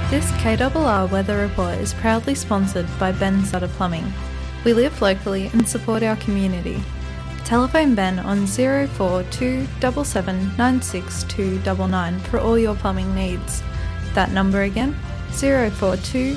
This KRR Weather Report is proudly sponsored by Ben Sutter Plumbing. We live locally and support our community. Telephone Ben on 042 7796299 for all your plumbing needs. That number again, 042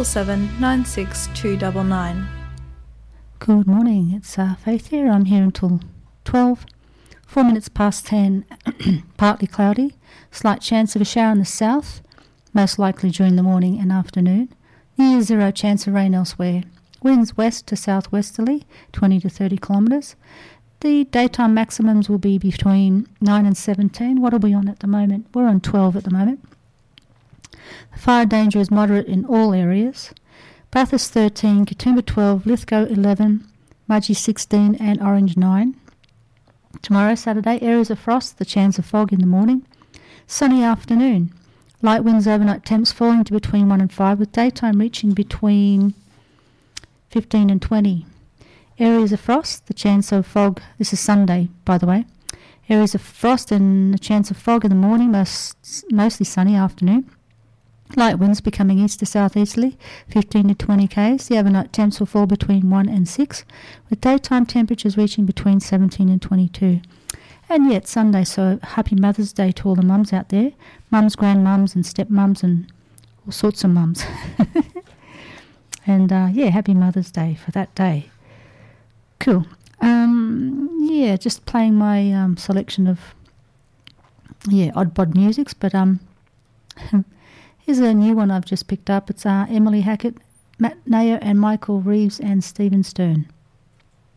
7796299. Good morning, it's Faith here. I'm here until 12, 4 minutes past 10, partly cloudy, slight chance of a shower in the south, most likely during the morning and afternoon. Near zero chance of rain elsewhere. Winds west to southwesterly, 20 to 30 kilometres. The daytime maximums will be between 9 and 17. What are we on at the moment? We're on 12 at the moment. The fire danger is moderate in all areas. Bathurst 13, Katoomba 12, Lithgow 11, Mudgee 16 and Orange 9. Tomorrow, Saturday, areas of frost, the chance of fog in the morning. Sunny afternoon. Light winds overnight, temps falling to between 1 and 5, with daytime reaching between 15 and 20. Areas of frost, the chance of fog. This is Sunday, by the way. Areas of frost and the chance of fog in the morning, mostly sunny afternoon. Light winds becoming east to southeasterly, 15 to 20 k's. The overnight temps will fall between 1 and 6, with daytime temperatures reaching between 17 and 22. And yet Sunday, so happy Mother's Day to all the mums out there. Mums, grandmums and stepmums and all sorts of mums. And happy Mother's Day for that day. Cool. Just playing my selection of odd bod musics, but here's a new one I've just picked up. It's Emily Hackett, Matt Nayer and Michael Reeves and Stephen Stern.